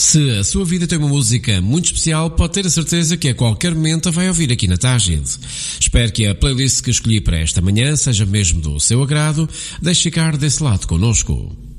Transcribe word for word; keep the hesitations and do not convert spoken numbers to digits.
Se a sua vida tem uma música muito especial, pode ter a certeza que a qualquer momento a vai ouvir aqui na Tágide. Espero que a playlist que escolhi para esta manhã seja mesmo do seu agrado. Deixe ficar desse lado connosco.